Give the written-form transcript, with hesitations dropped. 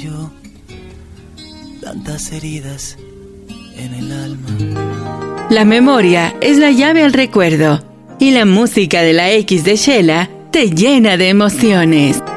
yo tantas heridas en el alma. La memoria es la llave al recuerdo y la música de la X de Shela te llena de emociones.